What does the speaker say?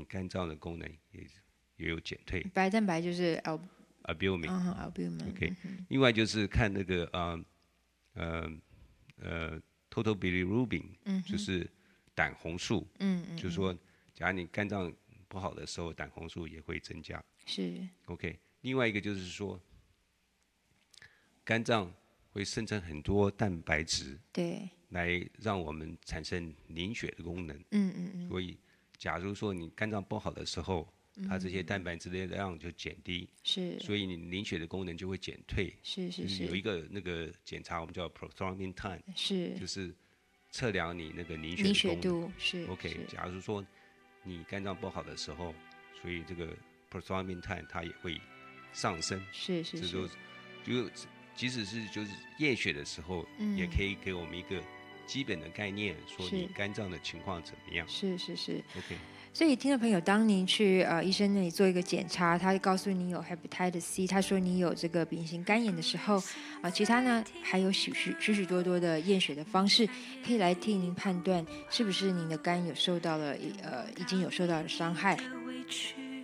你肝脏的功能也有减退。 白蛋白就是 albumin。OK， 另外就是看那个total bilirubin，就是胆红素。就是说，假如你肝脏不好的时候，胆红素也会增加。 是。 OK， 另外一个就是说，肝脏会生成很多蛋白质， 对， 来让我们产生凝血的功能。所以，假如说你肝脏不好的时候，它这些蛋白质的量就减低， 是， 所以你凝血的功能就会减退。就是有一个那个检查，我们叫 prothrombin time， 是， 就是测量你那个凝血凝的功能。 血度是。 OK， 假如说你肝脏不好的时候，所以这个 prothrombin time 它也会上升。 是。 就即使是就是验血的时候，也可以给我们一个基本的概念，说你肝脏的情况怎么样。 是。 OK。 所以，听众朋友，当您去医生那里做一个检查，他告诉你有 hepatitis C， 他说你有这个丙型肝炎的时候，其他呢还有许多多的验血的方式，可以来替您判断是不是您的肝有受到了已经有受到了伤害。